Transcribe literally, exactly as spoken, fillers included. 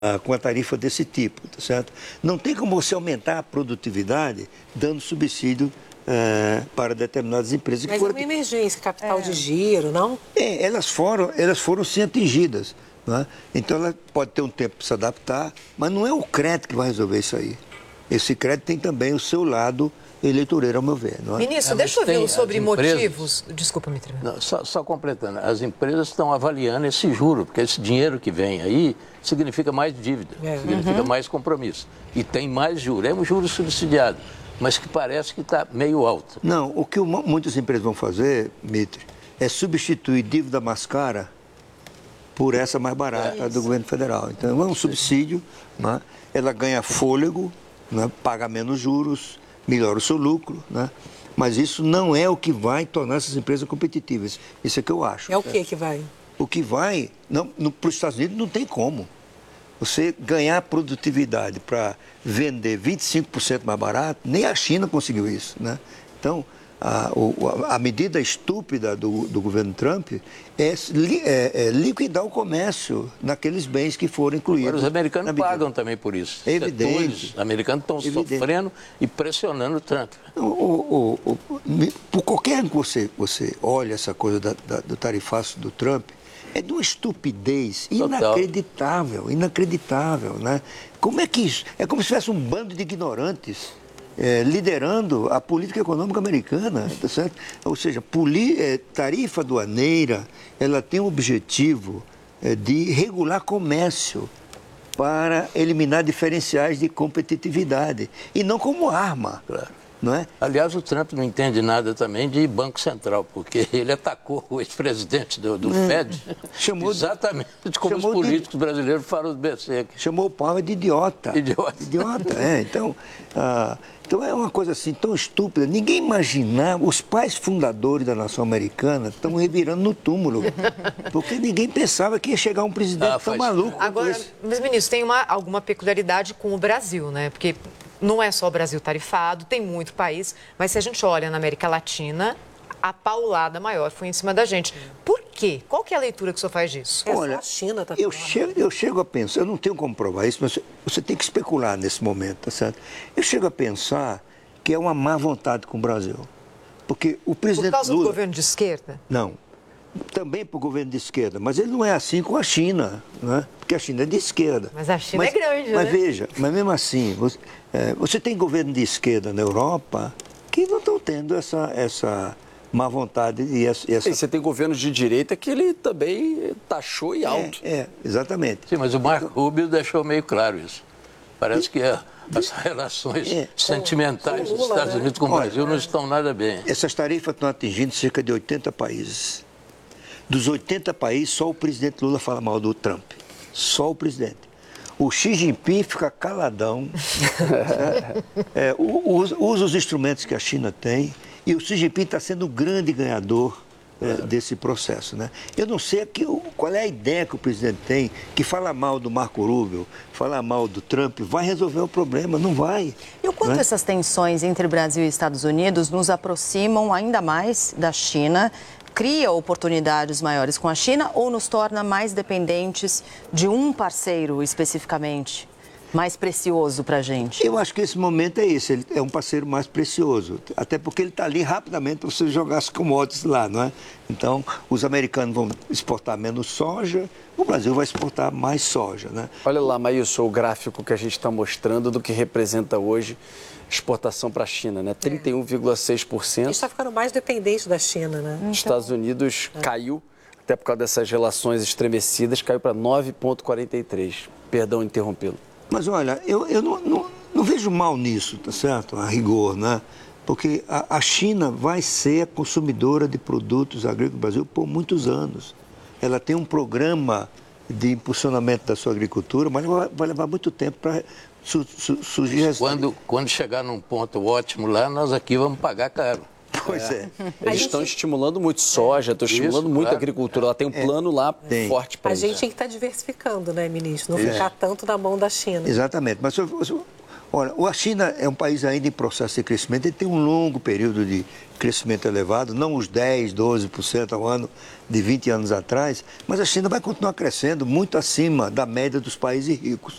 com a tarifa desse tipo, tá certo? Não tem como você aumentar a produtividade dando subsídio é, para determinadas empresas. Mas que foram... é uma emergência, capital é. de giro, não? É, elas foram, elas foram sim atingidas, não é? Então ela pode ter um tempo para se adaptar, mas não é o crédito que vai resolver isso aí. Esse crédito tem também o seu lado eleitoreiro, ao meu ver. Não é? Ministro, É, deixa eu ver sobre empresas... motivos. Desculpa, me Não, só, só completando, as empresas estão avaliando esse juro, porque esse dinheiro que vem aí significa mais dívida, é. significa uhum. mais compromisso. E tem mais juros, é um juro subsidiado, mas que parece que está meio alto. Não, o que uma, muitas empresas vão fazer, Mitre, é substituir dívida mais cara por essa mais barata é do governo federal. Então é um subsídio, né? Ela ganha fôlego, né? Paga menos juros, melhora o seu lucro, né? Mas isso não é o que vai tornar essas empresas competitivas. Isso é que eu acho. É o que que vai? O que vai, para os Estados Unidos não tem como. Você ganhar produtividade para vender vinte e cinco por cento mais barato, nem a China conseguiu isso, né? Então, a, a medida estúpida do, do governo Trump é, é, é liquidar o comércio naqueles bens que foram incluídos. Agora, os americanos pagam também por isso. É evidente. Os americanos estão sofrendo e pressionando o Trump. O, o, o, o, por qualquer ano que você, você olha essa coisa da, da, do tarifaço do Trump, é de uma estupidez inacreditável, inacreditável, né? Como é que isso? É como se tivesse um bando de ignorantes É, liderando a política econômica americana, tá certo? Ou seja, poli, é, tarifa aduaneira, ela tem o objetivo é, de regular comércio para eliminar diferenciais de competitividade e não como arma, claro. Não é? Aliás, o Trump não entende nada também de Banco Central, porque ele atacou o ex-presidente do, do hum. Fed chamou exatamente de, como os políticos de, brasileiros falam do B C. Chamou o Powell de idiota. Idiota. Idiota, é. Então, ah, então é uma coisa assim tão estúpida. Ninguém imaginava, os pais fundadores da nação americana estão revirando no túmulo, porque ninguém pensava que ia chegar um presidente ah, tão maluco. Agora, mas, ministro, tem uma, alguma peculiaridade com o Brasil, né? Porque não é só o Brasil tarifado, tem muito país, mas se a gente olha na América Latina, a paulada maior foi em cima da gente. Por quê? Qual que é a leitura que o senhor faz disso? É Olha, a China tá eu, chego, eu chego a pensar, eu não tenho como provar isso, mas você tem que especular nesse momento, tá certo? Eu chego a pensar que é uma má vontade com o Brasil. Porque o presidente Por causa Lula, do governo de esquerda? Não. Também para o governo de esquerda, mas ele não é assim com a China, né? Porque a China é de esquerda. Mas a China mas, é grande, mas né? Mas veja, mas mesmo assim, você, é, você tem governo de esquerda na Europa que não estão tendo essa, essa má vontade e essa... E essa... E você tem governos de direita que ele também taxou e alto. É, é exatamente. Sim, mas o Marco Rubio deixou meio claro isso. Parece que é... As relações é. sentimentais dos Estados Unidos com o Brasil não estão nada bem. Essas tarifas estão atingindo cerca de oitenta países. Dos oitenta países, só o presidente Lula fala mal do Trump. Só o presidente. O Xi Jinping fica caladão, né? é, usa, usa os instrumentos que a China tem, e o Xi Jinping está sendo o grande ganhador é, desse processo, né? Eu não sei aqui, qual é a ideia que o presidente tem, que fala mal do Marco Rubio, fala mal do Trump, vai resolver o problema, não vai. E o quanto né? essas tensões entre Brasil e Estados Unidos nos aproximam ainda mais da China, cria oportunidades maiores com a China ou nos torna mais dependentes de um parceiro especificamente? Mais precioso para a gente? Eu acho que esse momento é esse, ele é um parceiro mais precioso, até porque ele está ali rapidamente para você jogar as commodities lá, não é? Então, os americanos vão exportar menos soja, o Brasil vai exportar mais soja, né? Olha lá, Maílson, o gráfico que a gente está mostrando do que representa hoje exportação para a China, né? trinta e um vírgula seis por cento. A gente está ficando mais dependente da China, né? Então... Estados Unidos é. caiu, até por causa dessas relações estremecidas, caiu para nove vírgula quarenta e três. Perdão interrompê-lo. Mas olha, eu, eu não, não, não vejo mal nisso, tá certo? A rigor, né? Porque a, a China vai ser a consumidora de produtos agrícolas do Brasil por muitos anos. Ela tem um programa de impulsionamento da sua agricultura, mas vai, vai levar muito tempo para su, su, surgir... Quando, quando chegar num ponto ótimo lá, nós aqui vamos pagar caro. Pois é. é. Eles gente... estão estimulando muito soja, estão estimulando Isso, muito claro. a agricultura. Ela tem um plano é. lá tem. forte para isso. A gente tem que estar diversificando, né, ministro? Não é. ficar tanto na mão da China. Exatamente. Mas o, Olha, a China é um país ainda em processo de crescimento, ele tem um longo período de crescimento elevado, não os dez, doze por cento ao ano de vinte anos atrás, mas a China vai continuar crescendo muito acima da média dos países ricos.